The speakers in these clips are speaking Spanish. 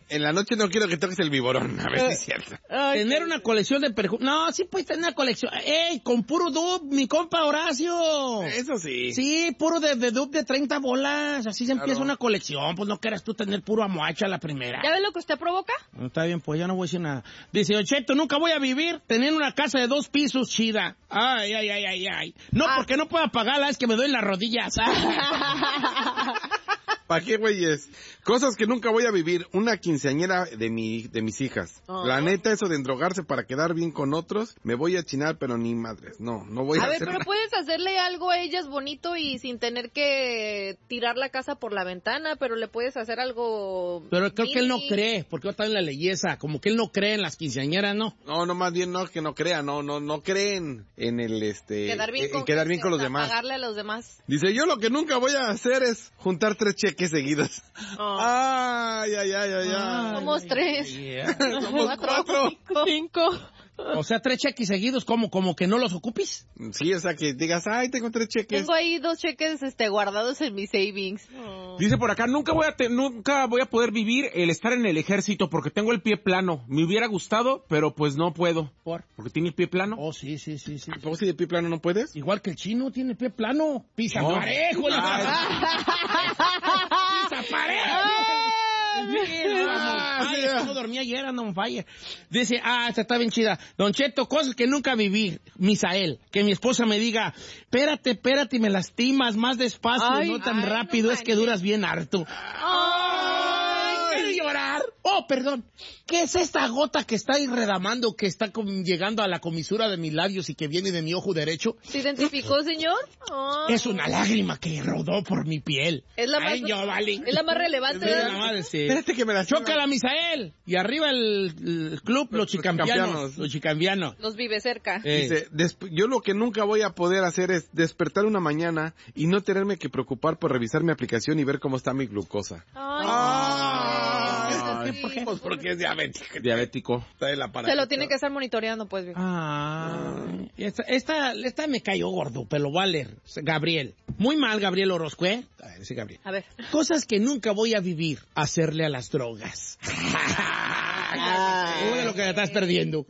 En la noche no quiero que toques el viborón, a ver si es cierto. Tener una colección de perfumes. No, sí puedes tener una colección. ¡Ey! Con puro dub, mi compa Horacio. Eso sí. Sí, puro de dub de 30 bolas. Así se empieza una colección. Pues no quieras tú tener puro amoacha a la primera. ¿Ya ves lo que usted provoca? No, está bien, pues ya no voy a decir nada. Dice, Don Cheto, nunca voy a vivir teniendo una casa de 2 pisos chida. Ay, ay, ay, ay, ay. No, porque no puedo pagarla, es que me doy en las rodillas. ¿Para qué, güeyes? Cosas que nunca voy a vivir. Una quinceañera de mis hijas. La neta, eso de endrogarse para quedar bien con otros, me voy a chinar, pero ni madres. No voy a ver, hacer pero nada. puedes hacerle algo a ellas bonito y sin tener que tirar la casa por la ventana, pero le puedes hacer algo... Pero creo que él no cree, porque está en la leyesa. Como que él no cree en las quinceañeras, ¿no? No, más bien no, que no crea. No creen en el, quedar bien con, quedar bien con los demás. Pagarle a los demás. Dice, yo lo que nunca voy a hacer es juntar 3 cheques seguidos. Ay. Somos 3. Somos 4. 5. O sea, 3 cheques seguidos, como que no los ocupes. Sí, o sea, que digas, ay, tengo 3 cheques. Tengo ahí 2 cheques guardados en mis savings. Dice por acá, nunca voy a poder vivir el estar en el ejército porque tengo el pie plano. Me hubiera gustado, pero pues no puedo. Porque tiene el pie plano. Oh, sí. ¿Cómo si de pie plano no puedes? Igual que el chino tiene el pie plano. Pisa parejo. Pisa parejo. Ay, no dormí ayer, ando on fire. Dice, esta está bien chida. Don Cheto, cosas que nunca viví, Misael. Que mi esposa me diga, espérate, me lastimas, más despacio, no tan rápido, es que duras bien harto. Quiero llorar. Oh, perdón. ¿Qué es esta gota que está ahí redamando, que está llegando a la comisura de mis labios y que viene de mi ojo derecho? ¿Se identificó, señor? Es una lágrima que rodó por mi piel. Es la más, es la más relevante. Espérate que me la chócala, Misael. Y arriba el club, los chicampianos. Los vive cerca. Dice, yo lo que nunca voy a poder hacer es despertar una mañana y no tenerme que preocupar por revisar mi aplicación y ver cómo está mi glucosa. Pues porque es diabético. Está en la Se lo tiene que estar monitoreando, pues. Esta me cayó gordo, pero lo voy a leer. Gabriel. Muy mal, Gabriel Orozco, ¿eh? Sí, Gabriel. A ver. Cosas que nunca voy a vivir. Hacerle a las drogas. Uy, lo que te estás perdiendo.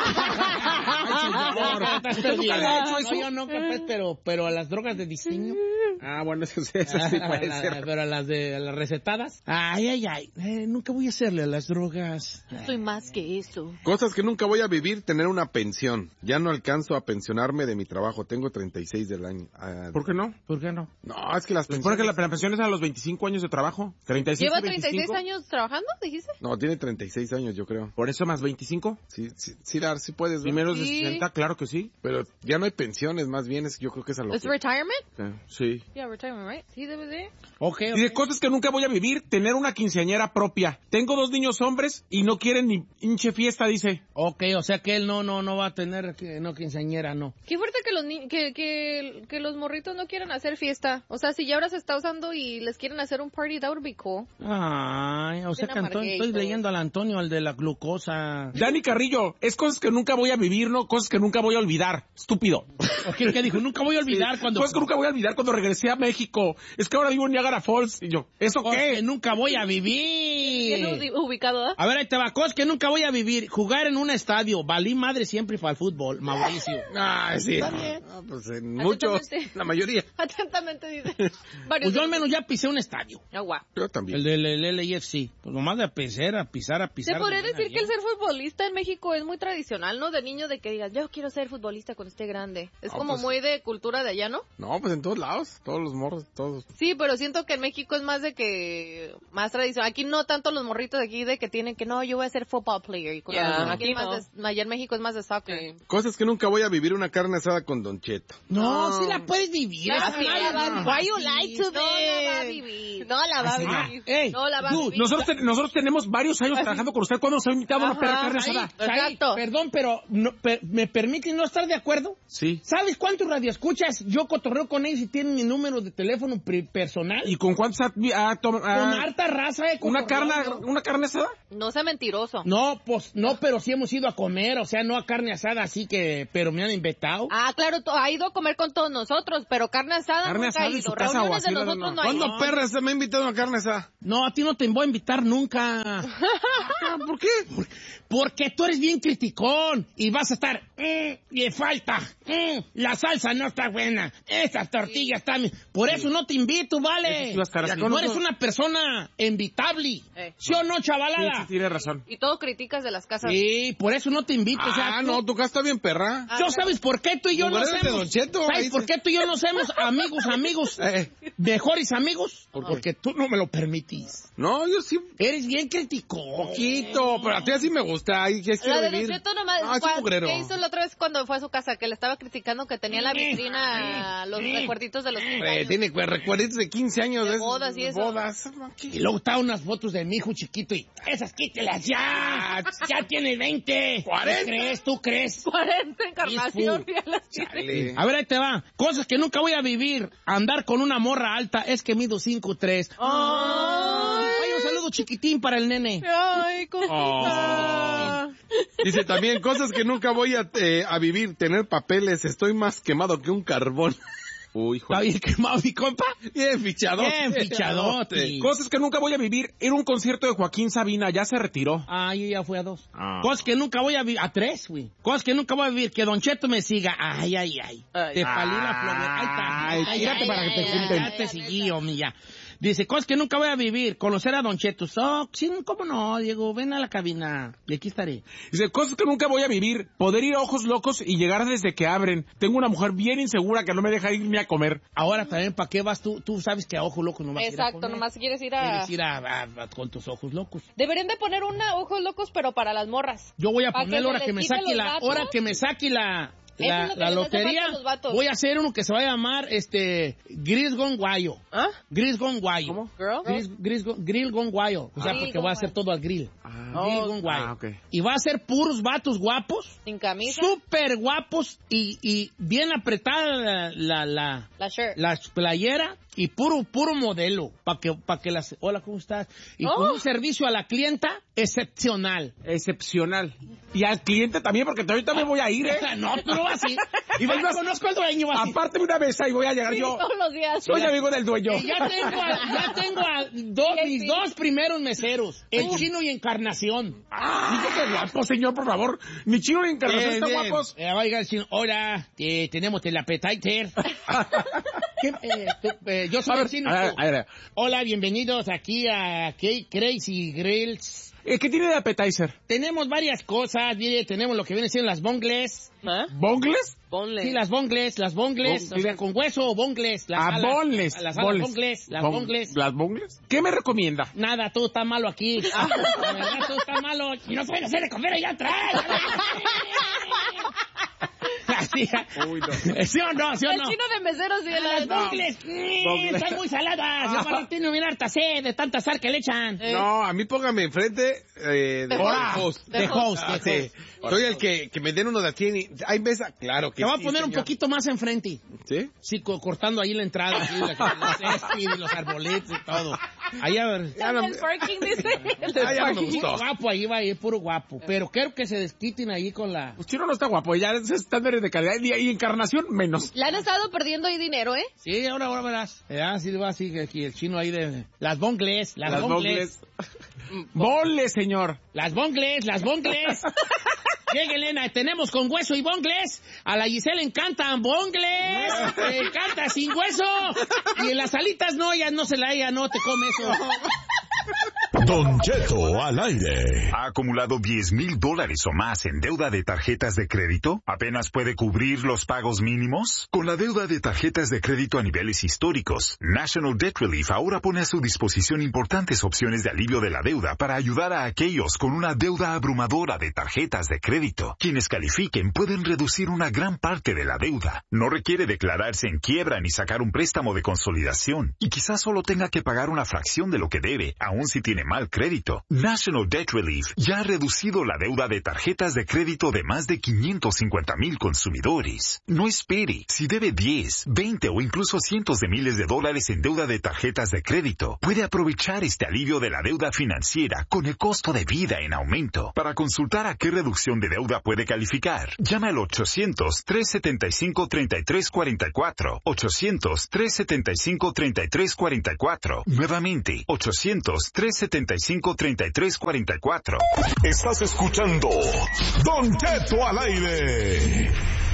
Estás perdiendo. Yo nunca, pues, pero a las drogas de diseño. Bueno, eso sí puede ser. Pero a las recetadas. Ay. Nunca voy a hacerle a las drogas. Yo soy más que eso. Cosas que nunca voy a vivir, tener una pensión. Ya no alcanzo a pensionarme de mi trabajo. Tengo 36 del año. ¿Por qué no? No, es que las pensiones... Porque la pensión es a los 25 años de trabajo. 36 ¿Lleva 36 años trabajando, dijiste? No, tiene 36 años, yo creo. ¿Por eso más 25? Sí, puedes. Primeros de 60, claro que sí. Pero ya no hay pensiones, más bien yo creo que es a lo ¿Es retirement? Sí. Yeah, retirement, right? Sí, debe de. Okay. Y de cosas que nunca voy a vivir, tener una quinceañera propia. Tengo 2 niños hombres y no quieren ni hinche fiesta, dice. Ok, o sea que él no va a tener quinceañera, no. Qué fuerte que los morritos no quieran hacer fiesta. O sea, si ya ahora se está usando y les quieren hacer un party, that would be cool. Ay, o sea que estoy leyendo al Antonio, al de la glucosa. Dani Carrillo, es cosas que nunca voy a vivir, no cosas que nunca voy a olvidar. Estúpido. ¿Qué dijo? Nunca voy a olvidar cuando... Cosas que nunca voy a olvidar cuando regresé a México. Es que ahora vivo en Niagara Falls. Y yo, ¿eso qué? Que nunca voy a vivir. Bien ubicado, ¿eh? A ver, ahí te va. Cosas que nunca voy a vivir. Jugar en un estadio. Valí madre siempre para el fútbol, Mauricio. Sí. Pues en muchos, la mayoría. Atentamente dice. Pues yo al menos ya pisé un estadio. Yo también. El del LAFC. Pues nomás de pisar. ¿Se podría decir que el ser futbolista en México es muy tradicional, no? De niño, de que digas, yo quiero ser futbolista cuando esté grande. Es como pues, muy de cultura de allá, ¿no? No, pues en todos lados. Todos los morros, todos. Sí, pero siento que en México es más de que... Más tradicional. Aquí no tanto los morritos de aquí de que tienen que, no, yo voy a ser football player. Y aquí más allá en México es más de soccer. Cosas que nunca voy a vivir, una carne asada con Don Cheto. No, sí la puedes vivir. Why you lie to me? No la va a vivir. No la va a vivir. Hey, no la va a vivir. Nosotros tenemos varios años trabajando con usted. ¿Cuándo nos ha invitado a una carne asada? Exacto. Perdón, pero ¿me permiten unos estar de acuerdo? Sí. ¿Sabes cuántos radioescuchas yo cotorreo con ellos y tienen mi número de teléfono personal? ¿Y con cuántos con harta raza, ¿Una carne asada? No sea mentiroso. No, pues, no, pero sí hemos ido a comer, o sea, no a carne asada, así que, pero me han invitado. Ah, claro, ha ido a comer con todos nosotros, pero carne asada nunca ha ido. Reuniones de nosotros no hay. ¿Cuándo perra se me ha invitado a carne asada? No, a ti no te voy a invitar nunca. ¿Por qué? Porque tú eres bien criticón y vas a estar, le falta, la salsa no está buena, estas tortillas están... Por eso no te invito, ¿vale? Sí, no eres una persona invitable. ¿Sí o no, chavalada? Sí, tienes razón. Y todo criticas de las casas. Sí, por eso no te invito. Ah, o sea, no, tu casa está bien perra. ¿Yo sabes por qué tú y yo no Lugares de hacemos? Don Cheto, ¿Sabes ahí por qué tú y yo no somos amigos, mejores amigos? Porque tú no me lo permitís. No, yo sí. Eres bien criticón. Poquito, pero a ti así me gusta. Ay, ¿qué La quiero de vivir? Don Cheto nomás, Ah, es un mugrero. ¿qué hizo la otra vez cuando fue a su casa? Que le estaba criticando que tenía en la vitrina los recuerditos de los cumpleaños. Tiene recuerditos de 15 años. De bodas y eso. Bodas. Y luego estaban unas fotos de mi hijo chiquito y esas quítelas ya. Ya tiene 20. 40. ¿Tú crees? 40 encarnación. Chale. A ver, ahí te va. Cosas que nunca voy a vivir. Andar con una morra alta es que mido 5'3". Ay, un saludo chiquitín para el nene. Ay, cosita. Dice también, cosas que nunca voy a vivir, tener papeles, estoy más quemado que un carbón. Uy, ¿Está bien quemado mi compa? Bien fichadote. Bien fichadote. Cosas que nunca voy a vivir. Era un concierto de Joaquín Sabina, ya se retiró. Ah, yo ya fui a 2. Cosas que nunca voy a vivir. A 3, güey. Cosas que nunca voy a vivir. Que Don Cheto me siga. Ay. Te palí la flor. Ahí está. Tírate para que te junten. Ya te seguí, ya. Dice, cosas que nunca voy a vivir. Conocer a Don Cheto. Sí, ¿cómo no, Diego? Ven a la cabina. Y aquí estaré. Dice, cosas que nunca voy a vivir. Poder ir a Ojos Locos y llegar desde que abren. Tengo una mujer bien insegura que no me deja irme a comer. Ahora también, ¿para qué vas tú? Tú sabes que a Ojos Locos no vas a ir a comer. Exacto, nomás quieres ir a... Quieres ir con tus ojos locos. Deberían de poner Ojos Locos, pero para las morras. Yo voy a poner que hora se que me les quite saque los la... vatos. Hora que me saque la Eso es lo que les hace lotería, falta a los vatos. voy a hacer uno que se va a llamar, Gris Gone Guayo. ¿Ah? Gris Gone Guayo. ¿Cómo? Grill Gone Guayo. O sea, Grill porque Gone voy a hacer todo al grill. Grill Gone Guayo. okay. Y va a ser puros vatos guapos. Sin camisa. Súper guapos y bien apretada la shirt. la playera y puro modelo. Para que las... Hola, ¿cómo estás? Y con un servicio a la clienta excepcional. Y al cliente también, porque ahorita me voy a ir, No, tú no vas a ir. Y no conozco al dueño. Aparte una mesa y voy a llegar yo. Todos los días. Soy amigo del dueño. Y ya tengo a mis dos primeros meseros. El Chino y Encarnación. Dice que guapo, señor, por favor. Mi Chino y Encarnación están guapos. Va a llegar el Chino. Hola, tenemos el appetizer. Yo soy el Chino. Hola, bienvenidos aquí a Crazy Grills. ¿Qué tiene de appetizer? Tenemos varias cosas, mire, tenemos lo que viene siendo las bongles. ¿Bongles? Sí, las bongles, o sea, con hueso o bongles. Bongles. Las bongles. ¿Las bongles? ¿Qué me recomienda? Nada, todo está malo aquí. La verdad, todo está malo. Y no pueden hacer de comer allá atrás. Así, Uy, no. ¿Sí o no? El Chino de meseros y las bongles están muy saladas. Yo para tiene bien harta sed de tanta sal que le echan. No, a mí póngame enfrente de host. De host. Sí. Soy el que me den uno de aquí. Hay mesa, claro que Te voy sí, a poner señor. un poquito más enfrente. ¿Sí? Sí, cortando ahí la entrada, así, la césped y los arbolitos y todo. Ahí a ver. El parking, dice. Ya no me gustó. Puro guapo, ahí va a ir puro guapo. Pero quiero que se desquiten ahí con la... Pues Chino no está guapo, ya es estándares de calidad y Encarnación menos. Le han estado perdiendo ahí dinero, ¿eh? Sí, ahora verás. Sí, va así, aquí el Chino ahí de... Las bongles. Bonles, señor. Las bongles. Llegue, Elena, tenemos con hueso y bongles. A la Giselle le encantan bongles. Le encanta sin hueso. Y en las alitas no, ella no te come eso. Don Cheto al aire. ¿Ha acumulado $10,000 o más en deuda de tarjetas de crédito? ¿Apenas puede cubrir los pagos mínimos? Con la deuda de tarjetas de crédito a niveles históricos, National Debt Relief ahora pone a su disposición importantes opciones de alivio de la deuda para ayudar a aquellos con una deuda abrumadora de tarjetas de crédito. Quienes califiquen pueden reducir una gran parte de la deuda. No requiere declararse en quiebra ni sacar un préstamo de consolidación. Y quizás solo tenga que pagar una fracción de lo que debe, aun si tiene más mal crédito. National Debt Relief ya ha reducido la deuda de tarjetas de crédito de más de 550,000 consumidores. No espere. Si debe 10, 20 o incluso cientos de miles de dólares en deuda de tarjetas de crédito, puede aprovechar este alivio de la deuda financiera con el costo de vida en aumento. Para consultar a qué reducción de deuda puede calificar, llama al 800-375-3344. 800-375-3344. Nuevamente, 800-375-3344. Estás escuchando Don Cheto al aire.